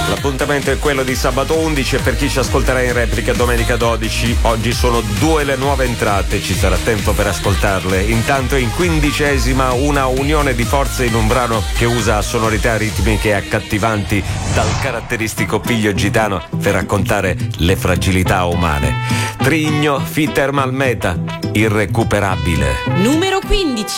L'appuntamento è quello di sabato 11 e per chi ci ascolterà in replica domenica 12. Oggi sono 2 le nuove entrate, ci sarà tempo per ascoltarle. Intanto in 15ª una unione di forze in un brano che usa sonorità ritmiche accattivanti dal caratteristico piglio gitano per raccontare le fragilità umane. Trigno, Fit Thermal Meta, irrecuperabile. Numero 15.